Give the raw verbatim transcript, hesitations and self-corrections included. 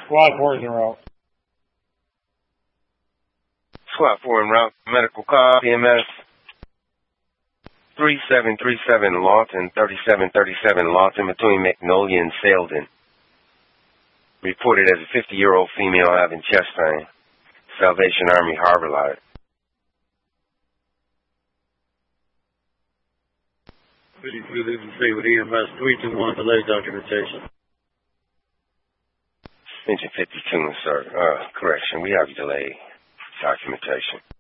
Squad four is en route. Squad four en route. Medical call. P M S. three seven three seven Lawton, thirty-seven thirty-seven Lawton between Magnolia and Selden. Reported as a fifty-year-old female having chest pain. Salvation Army Harbor Light. fifty-two fifty-three with E M S three two one delay documentation. Engine fifty-two, sir. Uh, correction, we have delay documentation.